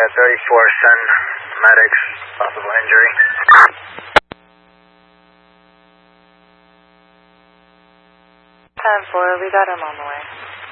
34, send medics, possible injury. 10-4, we got him on the way.